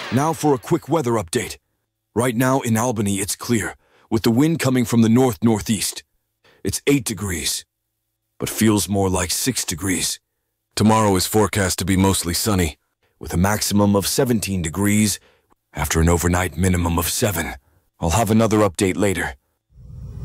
Now for a quick weather update. Right now in Albany, it's clear, with the wind coming from the north-northeast. It's 8 degrees, but feels more like 6 degrees. Tomorrow is forecast to be mostly sunny, with a maximum of 17 degrees after an overnight minimum of 7. I'll have another update later.